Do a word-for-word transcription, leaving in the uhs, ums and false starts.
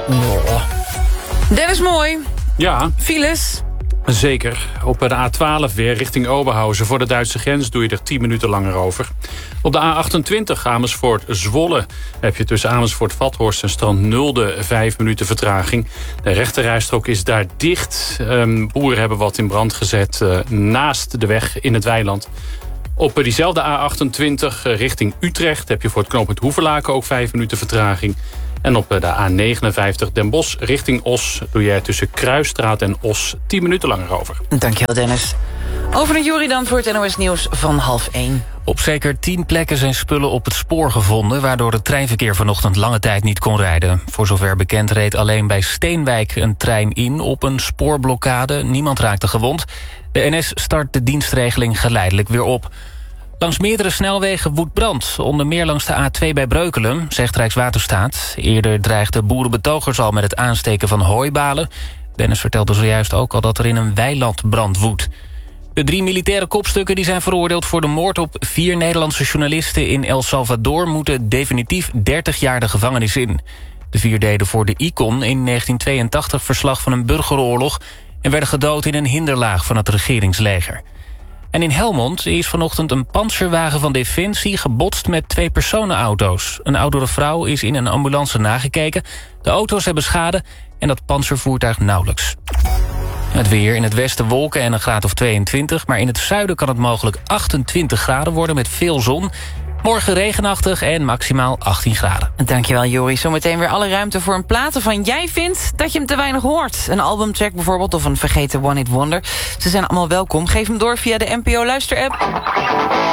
Oh. Dennis Mooi. Ja. Files. Zeker. Op de A twaalf weer richting Oberhausen. Voor de Duitse grens doe je er tien minuten langer over. Op de A achtentwintig Amersfoort-Zwolle heb je tussen Amersfoort-Vathorst en Strand Nulde vijf minuten vertraging. De rechterrijstrook is daar dicht. Um, boeren hebben wat in brand gezet uh, naast de weg in het weiland. Op diezelfde A achtentwintig uh, richting Utrecht heb je voor het knooppunt Hoevelaken ook vijf minuten vertraging. En op de A negenenvijftig Den Bosch richting Os doe je tussen Kruisstraat en Os tien minuten langer over. Dankjewel, Dennis. Over naar Jori dan voor het N O S Nieuws van half één. Op zeker tien plekken zijn spullen op het spoor gevonden, waardoor het treinverkeer vanochtend lange tijd niet kon rijden. Voor zover bekend reed alleen bij Steenwijk een trein in op een spoorblokkade. Niemand raakte gewond. De N S start de dienstregeling geleidelijk weer op. Langs meerdere snelwegen woedt brand, onder meer langs de A twee bij Breukelen, zegt Rijkswaterstaat. Eerder dreigden boerenbetogers al met het aansteken van hooibalen. Dennis vertelde zojuist ook al dat er in een weiland brand woedt. De drie militaire kopstukken die zijn veroordeeld voor de moord op vier Nederlandse journalisten in El Salvador moeten definitief dertig jaar de gevangenis in. De vier deden voor de Icon in negentien tweeëntachtig verslag van een burgeroorlog en werden gedood in een hinderlaag van het regeringsleger. En in Helmond is vanochtend een panzerwagen van Defensie gebotst met twee personenauto's. Een oudere vrouw is in een ambulance nagekeken. De auto's hebben schade en dat panzervoertuig nauwelijks. Het weer, in het westen wolken en een graad of tweeëntwintig... maar in het zuiden kan het mogelijk achtentwintig graden worden met veel zon. Morgen regenachtig en maximaal achttien graden. Dankjewel, Jori. Zometeen weer alle ruimte voor een plaat waarvan jij vindt dat je hem te weinig hoort. Een albumtrack bijvoorbeeld of een vergeten one-hit wonder. Ze zijn allemaal welkom. Geef hem door via de N P O Luister-app.